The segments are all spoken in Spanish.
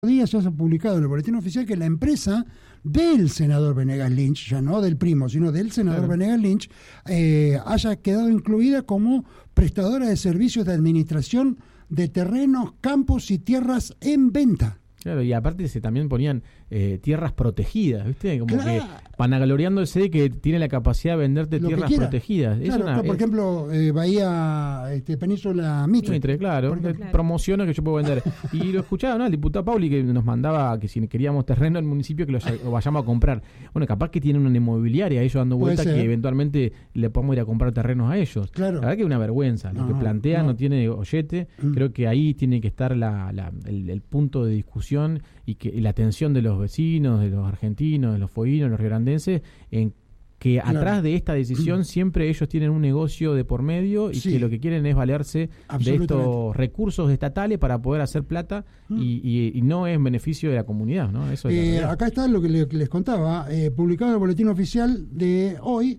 días ya se ha publicado en el boletín oficial que la empresa del senador Venegas Lynch, ya no del primo, sino del senador Venegas Lynch, haya quedado incluida como prestadora de servicios de administración de terrenos, campos y tierras en venta. Claro, y aparte se también ponían tierras protegidas, ¿viste? Como claro, que vanagloriándose de que tiene la capacidad de venderte tierras protegidas. Claro, por ejemplo, Bahía, Península Mitre. Claro, promociona que yo puedo vender. Y lo escuchaba, ¿no? El diputado Pauli que nos mandaba que si queríamos terreno en el municipio que lo vayamos a comprar. Bueno, capaz que tienen una inmobiliaria ellos dando vuelta que eventualmente le podemos ir a comprar terrenos a ellos. Claro. La verdad que es una vergüenza. Lo que plantea no tiene gollete. Creo que ahí tiene que estar el punto de discusión y la atención de los vecinos, de los argentinos, de los fueguinos, de los riograndenses, en que atrás de esta decisión siempre ellos tienen un negocio de por medio y que lo que quieren es valerse de estos recursos estatales para poder hacer plata y no es en beneficio de la comunidad, ¿no? Eso es acá está lo que les contaba, publicado en el boletín oficial de hoy.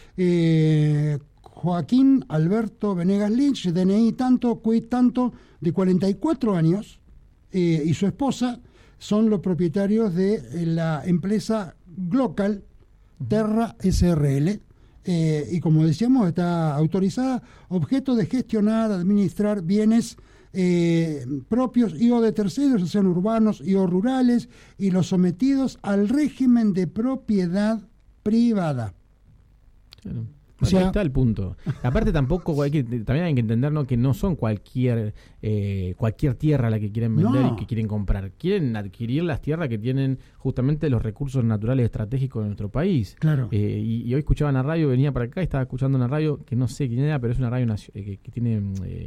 Joaquín Alberto Venegas Lynch, DNI tanto, quit tanto, de 44 años, y su esposa son los propietarios de la empresa Glocal Terra SRL, y como decíamos, está autorizada objeto de gestionar, administrar bienes propios y o de terceros, sean urbanos y o rurales, y los sometidos al régimen de propiedad privada. Claro. Bueno, ahí está el punto. Aparte tampoco también hay que entender, ¿no?, que no son cualquier tierra la que quieren vender y que quieren comprar. Quieren adquirir las tierras que tienen justamente los recursos naturales estratégicos de nuestro país. Claro. Y hoy escuchaba en la radio, venía para acá y estaba escuchando en la radio, que no sé quién era, pero es una radio que tiene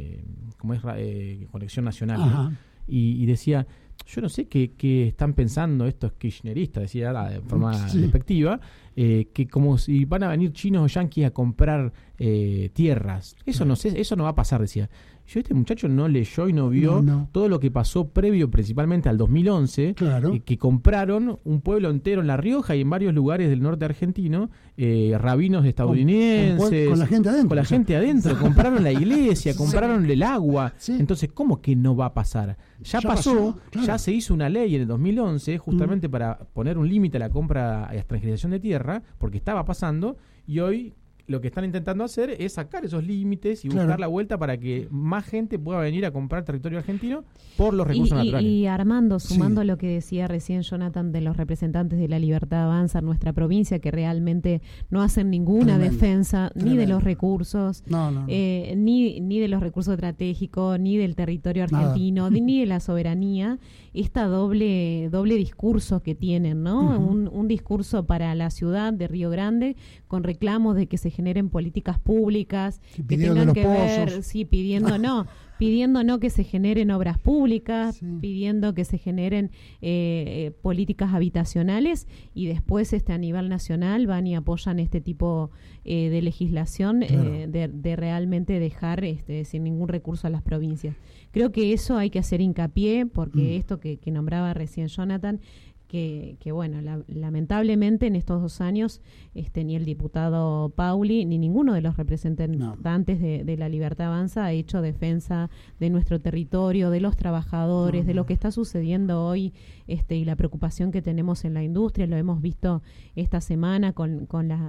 conexión nacional, ¿no? Y decía, yo no sé qué están pensando estos kirchneristas, decía de forma despectiva, que como si van a venir chinos o yanquis a comprar tierras. Eso no sé, eso no va a pasar, decía. Este muchacho no leyó y no vio todo lo que pasó previo principalmente al 2011, que compraron un pueblo entero en La Rioja y en varios lugares del norte argentino, rabinos estadounidenses, con la gente adentro. Con la gente adentro, compraron la iglesia, compraron el agua. Entonces, ¿cómo que no va a pasar? Ya pasó, ya se hizo una ley en el 2011 justamente para poner un límite a la compra y extranjerización de tierra, porque estaba pasando, y hoy lo que están intentando hacer es sacar esos límites y buscar la vuelta para que más gente pueda venir a comprar territorio argentino por los recursos naturales. Y Armando, sumando lo que decía recién Jonathan de los representantes de La Libertad Avanza en nuestra provincia, que realmente no hacen ninguna defensa ni de los recursos, ni de los recursos estratégicos, ni del territorio argentino, ni de la soberanía, esta doble discurso que tienen, ¿no? Un discurso para la ciudad de Río Grande con reclamos de que se generen políticas públicas que tengan que ver, pidiendo no que se generen obras públicas, pidiendo que se generen políticas habitacionales, y después a nivel nacional van y apoyan este tipo de legislación de realmente dejar sin ningún recurso a las provincias. Creo que eso hay que hacer hincapié, porque esto que nombraba recién Jonathan, que bueno, lamentablemente en estos 2 años ni el diputado Pauli ni ninguno de los representantes de La Libertad Avanza ha hecho defensa de nuestro territorio, de los trabajadores, de lo que está sucediendo hoy, y la preocupación que tenemos en la industria. Lo hemos visto esta semana con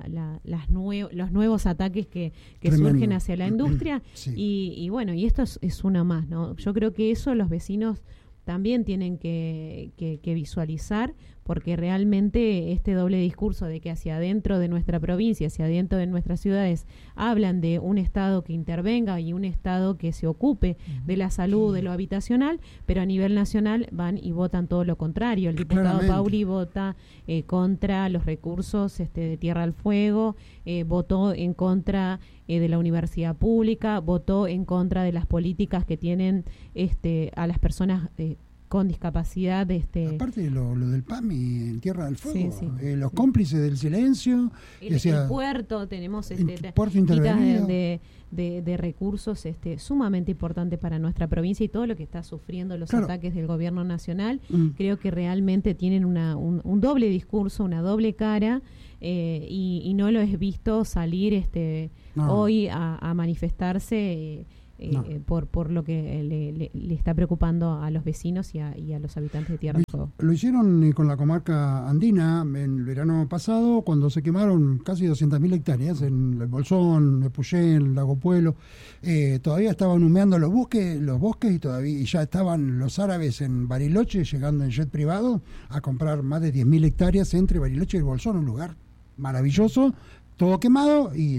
los nuevos ataques que surgen hacia la industria. Y bueno, y esto es una más, ¿no? Yo creo que eso los vecinos también tienen que visualizar, porque realmente este doble discurso de que hacia adentro de nuestra provincia, hacia adentro de nuestras ciudades, hablan de un Estado que intervenga y un Estado que se ocupe de la salud, de lo habitacional, pero a nivel nacional van y votan todo lo contrario. El diputado Pauli vota contra los recursos de Tierra al Fuego, votó en contra de la universidad pública, votó en contra de las políticas que tienen a las personas con discapacidad. Aparte de lo del PAMI en Tierra del Fuego, los cómplices del silencio. El puerto, tenemos puerto intervenido de recursos sumamente importantes para nuestra provincia, y todo lo que está sufriendo los ataques del gobierno nacional. Creo que realmente tienen un doble discurso, una doble cara, y no lo he visto salir hoy a manifestarse por lo que le está preocupando a los vecinos y a los habitantes de Tierra del Fuego. Lo hicieron con la comarca andina en el verano pasado, cuando se quemaron casi 200.000 hectáreas en el Bolsón, el Puyén, Lago Puelo. Todavía estaban humeando los bosques y ya estaban los árabes en Bariloche llegando en jet privado a comprar más de 10.000 hectáreas entre Bariloche y el Bolsón, un lugar maravilloso, todo quemado. Y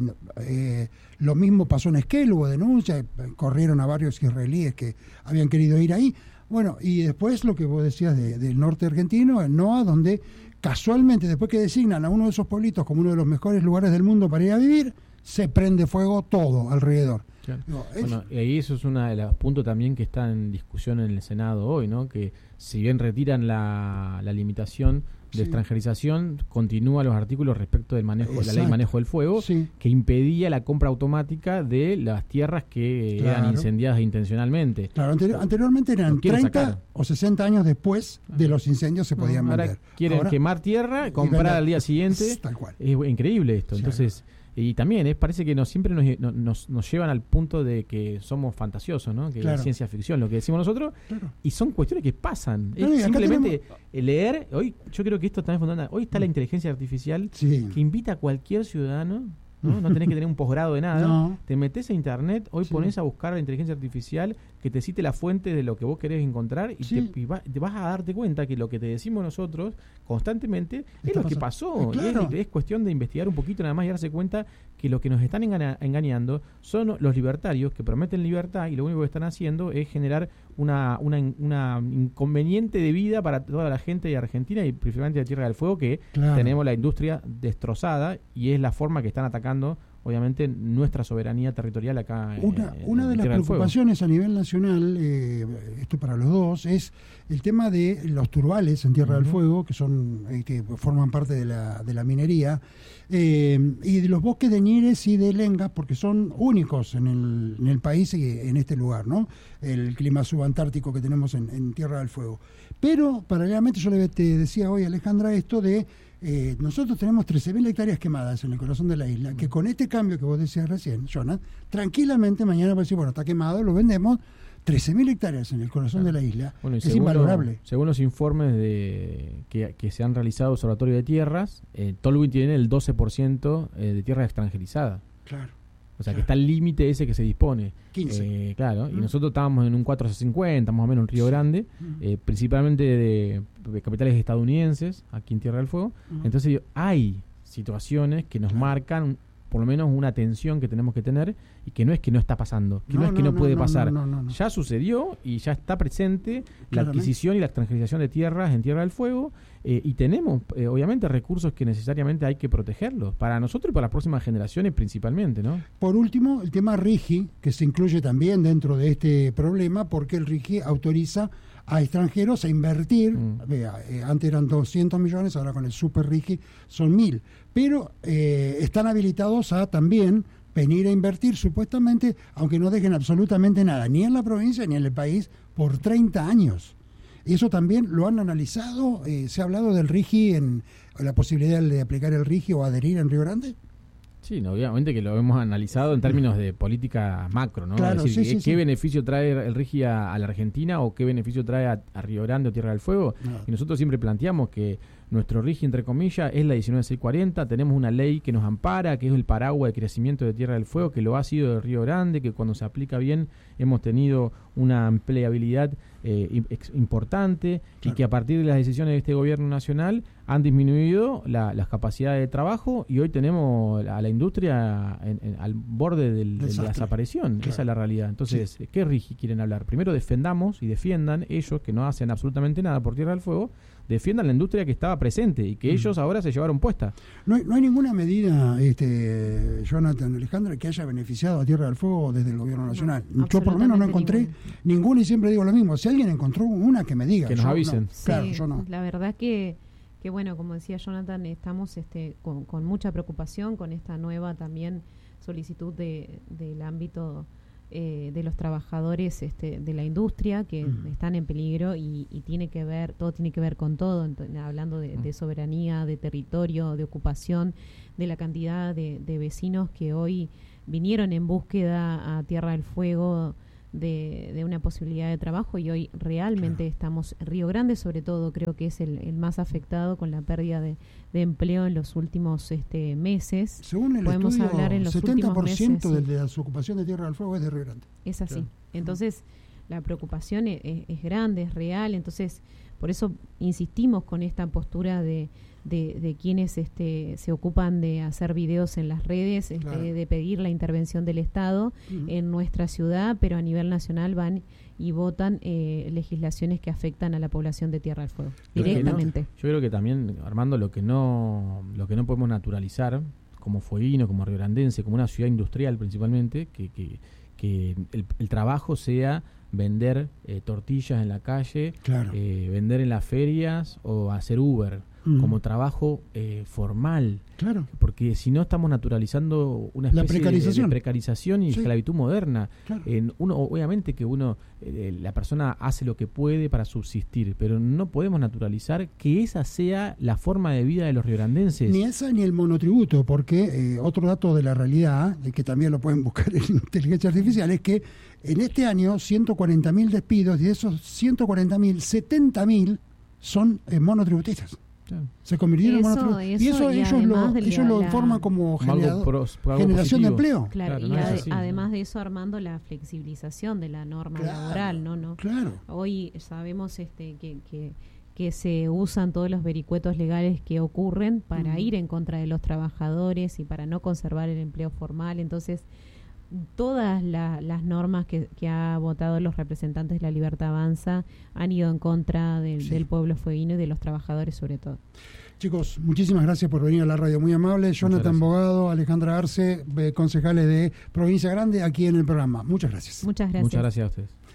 lo mismo pasó en Esquel, hubo denuncias, corrieron a varios israelíes que habían querido ir ahí. Bueno, y después lo que vos decías del norte argentino, el NOA, donde casualmente después que designan a uno de esos pueblitos como uno de los mejores lugares del mundo para ir a vivir, se prende fuego todo alrededor. Claro. Bueno, y ahí eso es uno de los puntos también que está en discusión en el Senado hoy, ¿no? Que si bien retiran la limitación de extranjerización, continúa los artículos respecto del manejo, la ley de manejo del fuego, que impedía la compra automática de las tierras que eran incendiadas intencionalmente. Claro, anteriormente eran 30 o 60 años después de los incendios se podían vender. Ahora quieren quemar tierra, comprar al día siguiente. Tal cual. Es increíble esto. Entonces, y también parece que siempre nos llevan al punto de que somos fantasiosos, ¿no? Que es ciencia ficción lo que decimos nosotros, y son cuestiones que pasan. Es simplemente leer. Hoy yo creo que esto también es fundamental. Hoy está la inteligencia artificial que invita a cualquier ciudadano, no tenés que tener un posgrado de nada, te metés a internet, hoy pones a buscar la inteligencia artificial que te cite la fuente de lo que vos querés encontrar y te vas a darte cuenta que lo que te decimos nosotros constantemente es lo que pasó. Es cuestión de investigar un poquito nada más y darse cuenta que lo que nos están engañando son los libertarios que prometen libertad y lo único que están haciendo es generar una inconveniente de vida para toda la gente de Argentina y principalmente de Tierra del Fuego, que tenemos la industria destrozada y es la forma que están atacando obviamente nuestra soberanía territorial acá. Una de las preocupaciones a nivel nacional, esto para los dos, es el tema de los turbales en Tierra del Fuego, que son que forman parte de la minería, y de los bosques de Ñires y de Lengas, porque son únicos en el país y en este lugar, ¿no? El clima subantártico que tenemos en Tierra del Fuego. Pero paralelamente yo te decía hoy, Alejandra, esto de nosotros tenemos 13.000 hectáreas quemadas en el corazón de la isla, que con este cambio que vos decías recién, Jonathan, tranquilamente mañana va a decir, bueno, está quemado, lo vendemos. 13.000 hectáreas en el corazón de la isla, es invalorable. Según los informes que se han realizado Observatorio de Tierras, Tolwyn tiene el 12% de tierra extranjerizada. Claro. O sea, que está el límite ese que se dispone. 15. Claro, y nosotros estábamos en un 450, más o menos, en Río Grande, principalmente de capitales estadounidenses, aquí en Tierra del Fuego. Entonces hay situaciones que nos marcan por lo menos una atención que tenemos que tener y que no es que no está pasando, que no es que no puede pasar. Ya sucedió y ya está presente la adquisición y la extranjerización de tierras en Tierra del Fuego y tenemos obviamente recursos que necesariamente hay que protegerlos para nosotros y para las próximas generaciones principalmente, ¿no? Por último, el tema RIGI, que se incluye también dentro de este problema, porque el RIGI autoriza a extranjeros a invertir, antes eran 200 millones, ahora con el Super RIGI son 1.000, pero están habilitados a también venir a invertir supuestamente, aunque no dejen absolutamente nada, ni en la provincia ni en el país, por 30 años. Eso también lo han analizado, se ha hablado del RIGI, en la posibilidad de aplicar el RIGI o adherir en Río Grande. Sí, no, obviamente que lo hemos analizado en términos de política macro, ¿no? Claro, es decir, ¿qué sí. beneficio trae el RIGI a la Argentina o qué beneficio trae a Río Grande o Tierra del Fuego? Y nosotros siempre planteamos que nuestro RIGI, entre comillas, es la 19640, tenemos una ley que nos ampara, que es el paraguas de crecimiento de Tierra del Fuego, que lo ha sido de Río Grande, que cuando se aplica bien hemos tenido una empleabilidad importante y que a partir de las decisiones de este gobierno nacional han disminuido las capacidades de trabajo y hoy tenemos a la industria al borde de la desaparición. Esa es la realidad. Entonces, ¿qué RIGI quieren hablar? Primero defendamos y defiendan ellos, que no hacen absolutamente nada por Tierra del Fuego, defiendan la industria que estaba presente y que ellos ahora se llevaron puesta. No hay ninguna medida, Jonathan, Alejandra, que haya beneficiado a Tierra del Fuego desde el gobierno nacional. Yo por lo menos no encontré ninguna y siempre digo lo mismo. Si alguien encontró una, que me diga. Que nos avisen. No. Claro, sí, yo no. La verdad que bueno, como decía Jonathan, estamos con mucha preocupación con esta nueva también solicitud del ámbito de los trabajadores de la industria que están en peligro y todo tiene que ver con todo, hablando de soberanía, de territorio, de ocupación, de la cantidad de vecinos que hoy vinieron en búsqueda a Tierra del Fuego de una posibilidad de trabajo, y hoy realmente estamos, Río Grande sobre todo creo que es el más afectado con la pérdida de empleo en los últimos meses. Según el podemos estudio, hablar en los 70% de la ocupación de Tierra del Fuego es de Río Grande. Es así. Entonces la preocupación es grande, es real. Entonces por eso insistimos con esta postura de quienes se ocupan de hacer videos en las redes, de pedir la intervención del Estado en nuestra ciudad, pero a nivel nacional van y votan legislaciones que afectan a la población de Tierra del Fuego directamente. Yo creo que también, Armando, lo que no podemos naturalizar como fueguino, como riograndense, como una ciudad industrial principalmente, que el trabajo sea vender tortillas en la calle, vender en las ferias o hacer Uber como trabajo formal. Claro. Porque si no estamos naturalizando una especie de precarización y esclavitud moderna. Claro. Obviamente que la persona hace lo que puede para subsistir, pero no podemos naturalizar que esa sea la forma de vida de los riograndenses. Ni esa ni el monotributo, porque otro dato de la realidad, que también lo pueden buscar en inteligencia artificial, es que en este año 140.000 despidos, y de esos 140.000, 70.000 son monotributistas. Claro. Se convirtieron en monotributistas. Y eso ellos lo informan como generación de empleo. Claro, y además de eso, Armando, la flexibilización de la norma laboral. ¿no? Claro. Hoy sabemos que se usan todos los vericuetos legales que ocurren para ir en contra de los trabajadores y para no conservar el empleo formal. Entonces, todas las normas que ha votado los representantes de La Libertad Avanza han ido en contra del pueblo fueguino y de los trabajadores sobre todo. Chicos, muchísimas gracias por venir a la radio, muy amable. Jonathan Bogado, Alejandra Arce, concejales de Provincia Grande, aquí en el programa. Muchas gracias. Muchas gracias. Muchas gracias a ustedes.